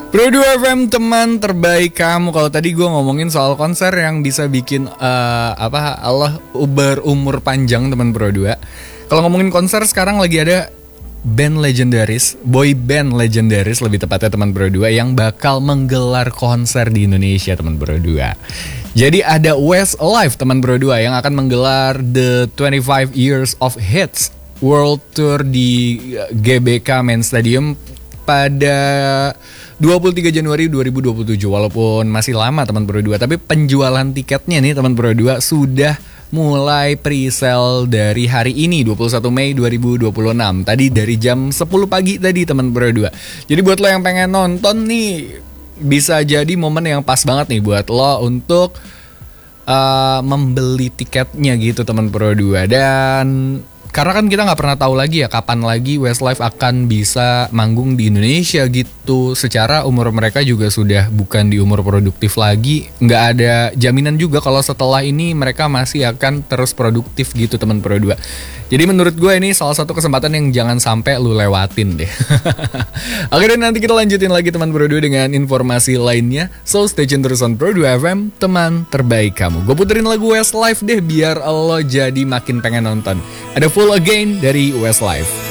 Pro 2 FM, teman terbaik kamu. Kalau tadi gue ngomongin soal konser yang bisa bikin Allah berumur panjang, teman Pro 2. Kalau ngomongin konser sekarang lagi ada band legendaris, boy band legendaris lebih tepatnya, teman Pro 2, yang bakal menggelar konser di Indonesia, teman Pro 2. Jadi ada Westlife, teman Pro 2, yang akan menggelar The 25 Years of Hits World Tour di GBK Main Stadium pada 23 Januari 2027. Walaupun masih lama, teman Pro 2, tapi penjualan tiketnya nih, teman Pro 2, sudah mulai pre-sale dari hari ini 21 Mei 2026. Tadi dari jam 10 pagi tadi, teman Pro 2. Jadi buat lo yang pengen nonton nih, bisa jadi momen yang pas banget nih buat lo untuk membeli tiketnya gitu, teman Pro 2. Dan karena kan kita nggak pernah tahu lagi ya kapan lagi Westlife akan bisa manggung di Indonesia gitu. Secara umur mereka juga sudah bukan di umur produktif lagi. Nggak ada jaminan juga kalau setelah ini mereka masih akan terus produktif gitu, teman Pro 2. Jadi menurut gue ini salah satu kesempatan yang jangan sampai lu lewatin deh. Oke, dan nanti kita lanjutin lagi, teman Pro 2, dengan informasi lainnya. So stay tune terus on Pro 2 FM, teman terbaik kamu. Gue puterin lagu Westlife deh biar lo jadi makin pengen nonton. Ada Full Again dari Westlife.